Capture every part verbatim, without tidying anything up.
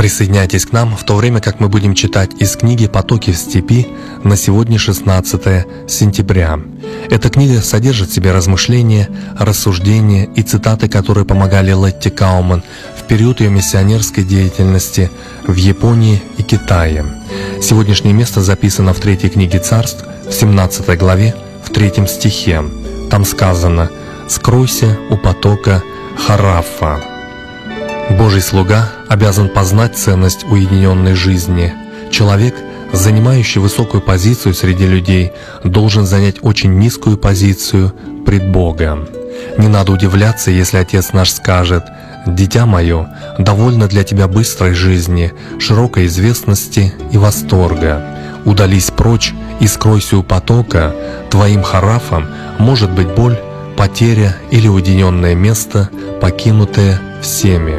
Присоединяйтесь к нам, в то время как мы будем читать из книги «Потоки в степи» на сегодня шестнадцатое сентября. Эта книга содержит в себе размышления, рассуждения и цитаты, которые помогали Летти Кауман в период ее миссионерской деятельности в Японии и Китае. Сегодняшнее место записано в третьей книге Царств, в семнадцатой главе, в третьем стихе. Там сказано: «Скройся у потока Харафа». Божий слуга обязан познать ценность уединенной жизни. Человек, занимающий высокую позицию среди людей, должен занять очень низкую позицию пред Богом. Не надо удивляться, если Отец наш скажет: «Дитя мое, довольно для тебя быстрой жизни, широкой известности и восторга. Удались прочь и скройся у потока, твоим харафом может быть боль, потеря или уединенное место, покинутое всеми».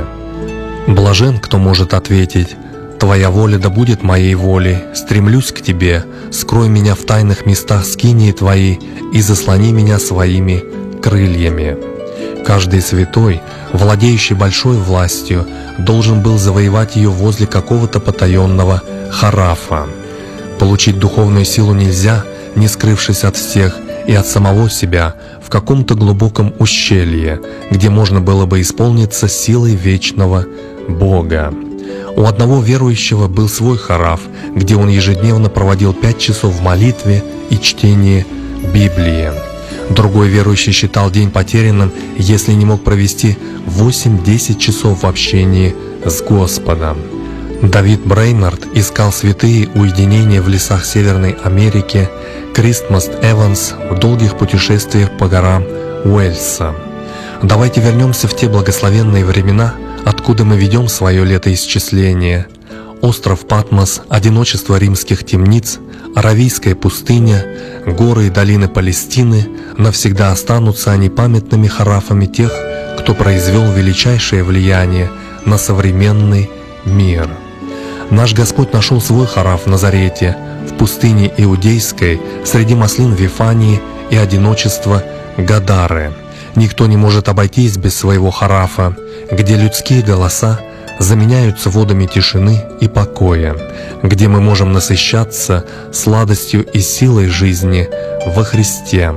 Блажен, кто может ответить: «Твоя воля да будет моей волей, стремлюсь к Тебе, скрой меня в тайных местах скинии Твоей и заслони меня своими крыльями». Каждый святой, владеющий большой властью, должен был завоевать ее возле какого-то потаенного харафа. Получить духовную силу нельзя, не скрывшись от всех и от самого себя, в каком-то глубоком ущелье, где можно было бы исполниться силой вечного Бога. У одного верующего был свой хараф, где он ежедневно проводил пять часов в молитве и чтении Библии. Другой верующий считал день потерянным, если не мог провести восемь-десять часов в общении с Господом. Давид Брейнард искал святые уединения в лесах Северной Америки, Кристмас Эванс в долгих путешествиях по горам Уэльса. Давайте вернемся в те благословенные времена, откуда мы ведем свое летоисчисление. Остров Патмос, одиночество римских темниц, Аравийская пустыня, горы и долины Палестины — навсегда останутся они памятными харафами тех, кто произвел величайшее влияние на современный мир. Наш Господь нашел свой хараф в Назарете, в пустыне Иудейской, среди маслин Вифании и одиночества Гадары. Никто не может обойтись без своего харафа, где людские голоса заменяются водами тишины и покоя, где мы можем насыщаться сладостью и силой жизни во Христе.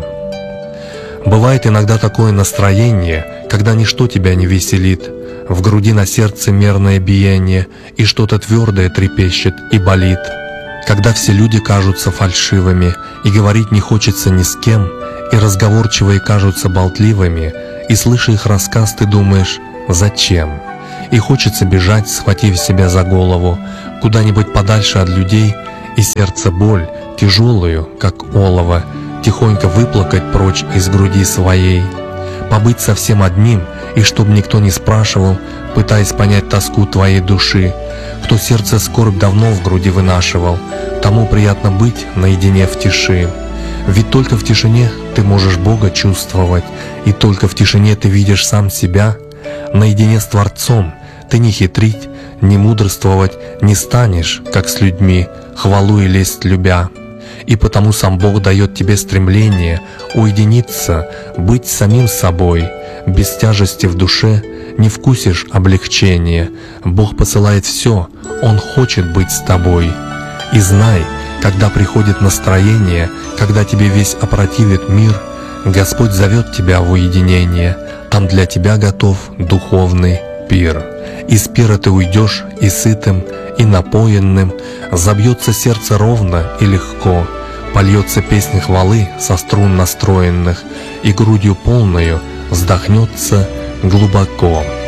Бывает иногда такое настроение, когда ничто тебя не веселит, в груди на сердце мерное биение, и что-то твердое трепещет и болит. Когда все люди кажутся фальшивыми, и говорить не хочется ни с кем, и разговорчивые кажутся болтливыми, и, слыша их рассказ, ты думаешь: «Зачем?» И хочется бежать, схватив себя за голову, куда-нибудь подальше от людей, и сердце боль, тяжелую, как олово, тихонько выплакать прочь из груди своей. Побыть совсем одним, и чтоб никто не спрашивал, пытаясь понять тоску твоей души. Кто сердце скорбь давно в груди вынашивал, тому приятно быть наедине в тиши. Ведь только в тишине ты можешь Бога чувствовать, и только в тишине ты видишь сам себя. Наедине с Творцом ты не хитрить, не мудрствовать не станешь, как с людьми, хвалу и лесть любя. И потому сам Бог дает тебе стремление уединиться, быть самим собой. Без тяжести в душе не вкусишь облегчения. Бог посылает все, Он хочет быть с тобой. И знай, когда приходит настроение, когда тебе весь опротивит мир, Господь зовет тебя в уединение, там для тебя готов духовный пир. Из пира ты уйдешь и сытым, и напоенным, забьется сердце ровно и легко, польется песнь хвалы со струн настроенных, и грудью полною вздохнется глубоко.